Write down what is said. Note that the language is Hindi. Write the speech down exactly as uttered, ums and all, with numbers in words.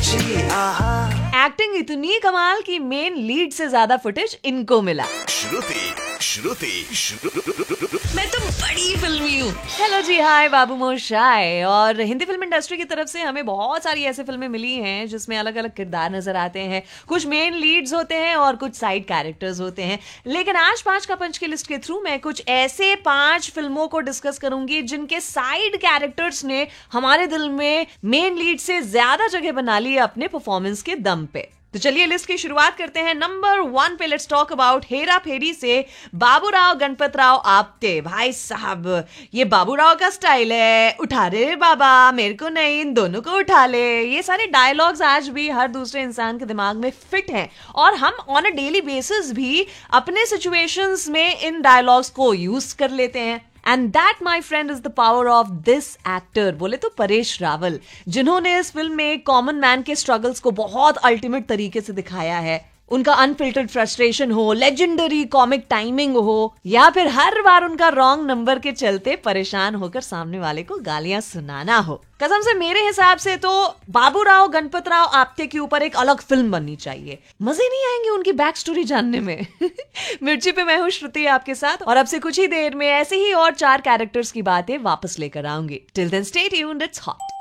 एक्टिंग इतनी कमाल की मेन लीड से ज्यादा फुटेज इनको मिला। श्रुति श्रुति मैं तो बड़ी फिल्मी हूँ। हेलो जी, हाय बाबू मोशाय। और हिंदी फिल्म इंडस्ट्री की तरफ से हमें बहुत सारी ऐसी फिल्में मिली हैं जिसमें अलग अलग किरदार नजर आते हैं, कुछ मेन लीड्स होते हैं और कुछ साइड कैरेक्टर्स होते हैं। लेकिन आज पांच का पंच की लिस्ट के थ्रू मैं कुछ ऐसे पांच फिल्मों को डिस्कस करूंगी जिनके साइड कैरेक्टर्स ने हमारे दिल में मेन लीड से ज्यादा जगह बना ली अपने परफॉर्मेंस के दम पे। तो चलिए लिस्ट की शुरुआत करते हैं। नंबर वन पे लेट्स टॉक अबाउट हेरा फेरी से बाबूराव गणपत राव आप्टे। भाई साहब, ये बाबूराव का स्टाइल है, उठा रे बाबा मेरे को नहीं, इन दोनों को उठा ले। ये सारे डायलॉग्स आज भी हर दूसरे इंसान के दिमाग में फिट हैं और हम ऑन अ डेली बेसिस भी अपने सिचुएशंस में इन डायलॉग्स को यूज कर लेते हैं। And that my friend is the power of this actor, बोले तो परेश रावल, जिन्होंने इस फिल्म में कॉमन मैन के स्ट्रगल्स को बहुत अल्टीमेट तरीके से दिखाया है। उनका अनफिल्टर्ड फ्रस्ट्रेशन हो, लेजेंडरी कॉमिक टाइमिंग हो, या फिर हर बार उनका रॉन्ग नंबर के चलते परेशान होकर सामने वाले को गालियां सुनाना हो। कसम से मेरे हिसाब से तो बाबूराव गणपत राव आप्टे के ऊपर एक अलग फिल्म बननी चाहिए। मजे नहीं आएंगे उनकी बैक स्टोरी जानने में। मिर्ची पे मैं हूँ श्रुति आपके साथ, और अब से कुछ ही देर में ऐसे ही और चार कैरेक्टर्स की बातें वापस लेकर आऊंगी। Till then stay tuned, it's hot.